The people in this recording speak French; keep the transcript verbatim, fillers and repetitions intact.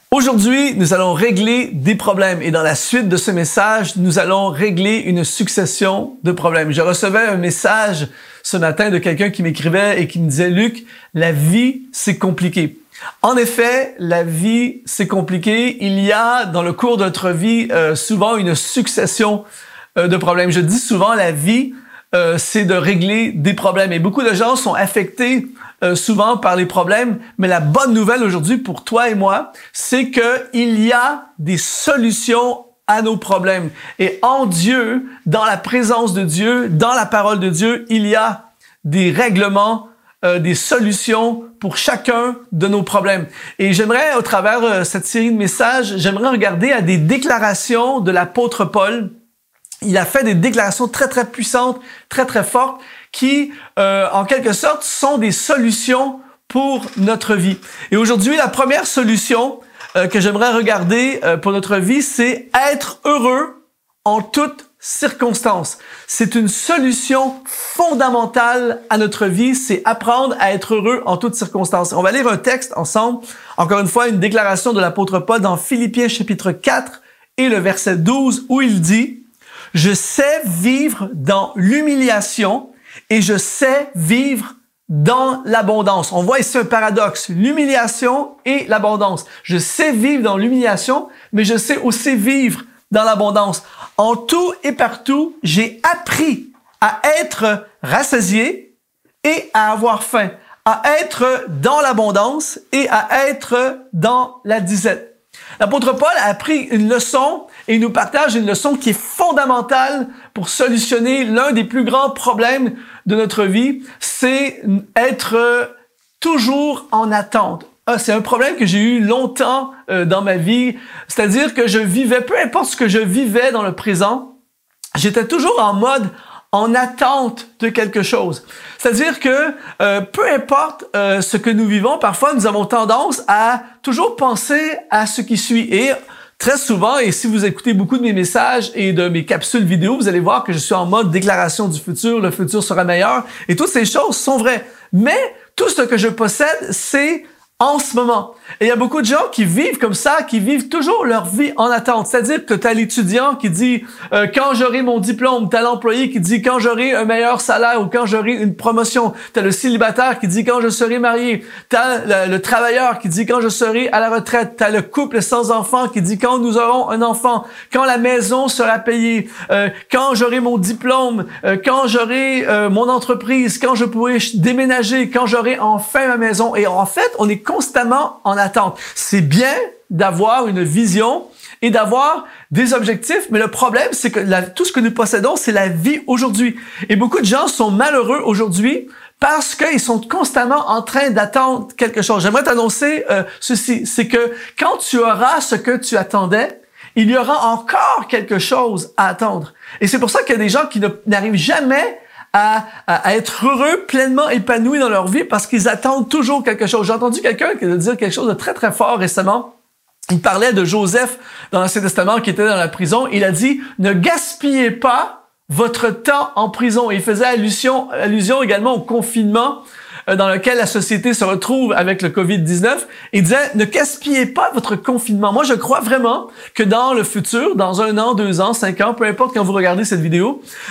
Aujourd'hui, nous allons régler des problèmes et dans la suite de ce message, nous allons régler une succession de problèmes. Je recevais un message ce matin de quelqu'un qui m'écrivait et qui me disait « Luc, la vie, c'est compliqué ». En effet, la vie, c'est compliqué. Il y a dans le cours de notre vie euh, souvent une succession euh, de problèmes. Je dis souvent la vie, euh, c'est de régler des problèmes. Et beaucoup de gens sont affectés euh, souvent par les problèmes. Mais la bonne nouvelle aujourd'hui pour toi et moi, c'est qu'il y a des solutions à nos problèmes. Et en Dieu, dans la présence de Dieu, dans la parole de Dieu, il y a des règlements, euh, des solutions pour chacun de nos problèmes. Et j'aimerais, au travers de cette série de messages, j'aimerais regarder à des déclarations de l'apôtre Paul. Il a fait des déclarations très, très puissantes, très, très fortes, qui, euh, en quelque sorte, sont des solutions pour notre vie. Et aujourd'hui, la première solution euh, que j'aimerais regarder euh, pour notre vie, c'est être heureux en toutes circonstances. C'est une solution fondamentale à notre vie, c'est apprendre à être heureux en toutes circonstances. On va lire un texte ensemble, encore une fois, une déclaration de l'apôtre Paul dans Philippiens chapitre quatre et le verset douze où il dit « Je sais vivre dans l'humiliation et je sais vivre dans l'abondance. » On voit ici un paradoxe, l'humiliation et l'abondance. Je sais vivre dans l'humiliation, mais je sais aussi vivre dans l'abondance. En tout et partout, j'ai appris à être rassasié et à avoir faim, à être dans l'abondance et à être dans la disette. L'apôtre Paul a appris une leçon et il nous partage une leçon qui est fondamentale pour solutionner l'un des plus grands problèmes de notre vie, c'est être toujours en attente. Ah, c'est un problème que j'ai eu longtemps euh, dans ma vie, c'est-à-dire que je vivais, peu importe ce que je vivais dans le présent, j'étais toujours en mode en attente de quelque chose. C'est-à-dire que euh, peu importe euh, ce que nous vivons, parfois nous avons tendance à toujours penser à ce qui suit. Et très souvent, et si vous écoutez beaucoup de mes messages et de mes capsules vidéo, vous allez voir que je suis en mode déclaration du futur, le futur sera meilleur, et toutes ces choses sont vraies. Mais tout ce que je possède, c'est en ce moment. Et il y a beaucoup de gens qui vivent comme ça, qui vivent toujours leur vie en attente. C'est-à-dire que tu as l'étudiant qui dit euh, « quand j'aurai mon diplôme », tu as l'employé qui dit « quand j'aurai un meilleur salaire » ou « quand j'aurai une promotion », tu as le célibataire qui dit « quand je serai marié », tu as le, le travailleur qui dit « quand je serai à la retraite », tu as le couple sans enfant qui dit « quand nous aurons un enfant », quand la maison sera payée, euh, quand j'aurai mon diplôme, euh, quand j'aurai euh, mon entreprise, quand je pourrai déménager, quand j'aurai enfin ma maison. Et en fait, on est constamment en attente. C'est bien d'avoir une vision et d'avoir des objectifs, mais le problème, c'est que la, tout ce que nous possédons, c'est la vie aujourd'hui. Et beaucoup de gens sont malheureux aujourd'hui parce qu'ils sont constamment en train d'attendre quelque chose. J'aimerais t'annoncer euh, ceci, c'est que quand tu auras ce que tu attendais, il y aura encore quelque chose à attendre. Et c'est pour ça qu'il y a des gens qui ne, n'arrivent jamais À, à, à être heureux, pleinement épanouis dans leur vie parce qu'ils attendent toujours quelque chose. J'ai entendu quelqu'un qui a dire quelque chose de très, très fort récemment. Il parlait de Joseph dans l'Ancien Testament qui était dans la prison. Il a dit « Ne gaspillez pas votre temps en prison ». Et il faisait allusion, allusion également au confinement dans lequel la société se retrouve avec le covid dix-neuf. Il disait « Ne gaspillez pas votre confinement ». Moi, je crois vraiment que dans le futur, dans un an, deux ans, cinq ans, peu importe quand vous regardez cette vidéo,